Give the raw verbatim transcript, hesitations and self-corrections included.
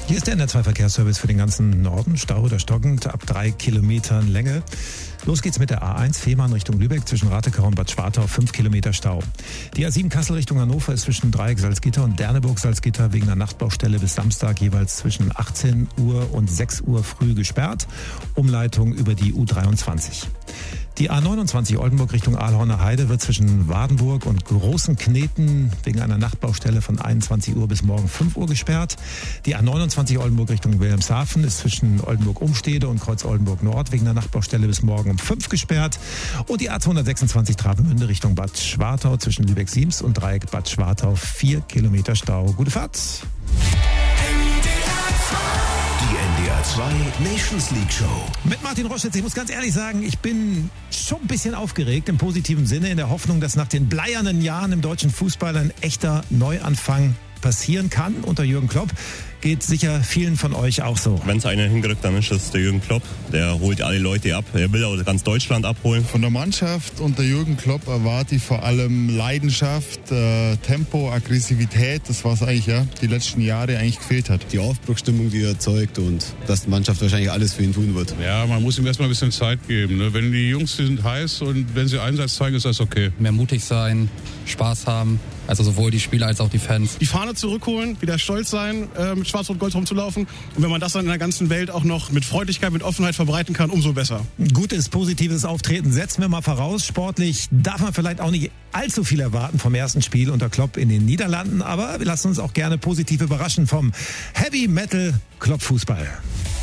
Hier ist der N R zwei Verkehrsservice für den ganzen Norden. Stau oder stockend ab drei Kilometern Länge. Los geht's mit der A eins Fehmarn Richtung Lübeck zwischen Ratekau und Bad Schwartau, fünf Kilometer Stau. Die A sieben Kassel Richtung Hannover ist zwischen Dreieck Salzgitter und Derneburg Salzgitter wegen einer Nachtbaustelle bis Samstag jeweils zwischen achtzehn Uhr und sechs Uhr früh gesperrt. Umleitung über die U dreiundzwanzig. Die A neunundzwanzig Oldenburg Richtung Aalhorner Heide wird zwischen Wadenburg und Großen Kneten wegen einer Nachtbaustelle von einundzwanzig Uhr bis morgen fünf Uhr gesperrt. Die A neunundzwanzig Oldenburg Richtung Wilhelmshaven ist zwischen Oldenburg-Umstede und Kreuz Oldenburg Nord wegen einer Nachtbaustelle bis morgen um fünf gesperrt. Und die A zweihundertsechsundzwanzig Travemünde Richtung Bad Schwartau zwischen Lübeck-Siems und Dreieck Bad Schwartau, vier Kilometer Stau. Gute Fahrt! Die N D R zwei Nations League Show. Mit Martin Roschitz. Ich muss ganz ehrlich sagen, ich bin schon ein bisschen aufgeregt im positiven Sinne, in der Hoffnung, dass nach den bleiernen Jahren im deutschen Fußball ein echter Neuanfang passieren kann unter Jürgen Klopp. Geht sicher vielen von euch auch so. Wenn es einen hinkriegt, dann ist es der Jürgen Klopp. Der holt alle Leute ab. Er will auch ganz Deutschland abholen. Von der Mannschaft unter Jürgen Klopp erwarte ich vor allem Leidenschaft, äh, Tempo, Aggressivität. Das, was eigentlich ja die letzten Jahre eigentlich gefehlt hat. Die Aufbruchsstimmung, die er erzeugt und dass die Mannschaft wahrscheinlich alles für ihn tun wird. Ja, man muss ihm erstmal ein bisschen Zeit geben. Ne? Wenn die Jungs sind heiß und wenn sie Einsatz zeigen, ist das okay. Mehr mutig sein, Spaß haben. Also sowohl die Spieler als auch die Fans. Die Fahne zurückholen, wieder stolz sein, äh, mit Schwarz-Rot-Gold rumzulaufen. Und wenn man das dann in der ganzen Welt auch noch mit Freundlichkeit, mit Offenheit verbreiten kann, umso besser. Gutes, positives Auftreten setzen wir mal voraus. Sportlich darf man vielleicht auch nicht allzu viel erwarten vom ersten Spiel unter Klopp in den Niederlanden. Aber wir lassen uns auch gerne positiv überraschen vom Heavy Metal Klopp Fußball.